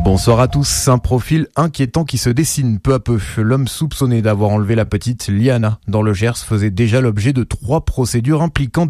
Bonsoir à tous. Un profil inquiétant qui se dessine peu à peu. L'homme soupçonné d'avoir enlevé la petite Liana dans le Gers faisait déjà l'objet de 3 procédures impliquant